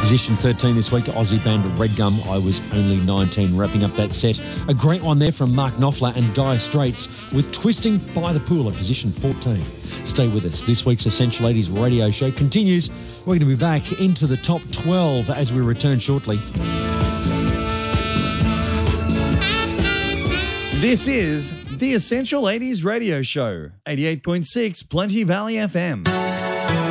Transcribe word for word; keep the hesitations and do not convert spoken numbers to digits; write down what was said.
Position thirteen this week, Aussie band Red Gum, I Was Only nineteen, wrapping up that set. A great one there from Mark Knopfler and Dire Straits with Twisting by the Pool at position fourteen. Stay with us. This week's Essential eighties radio show continues. We're going to be back into the top twelve as we return shortly. This is the Essential eighties radio show, eighty-eight point six Plenty Valley F M.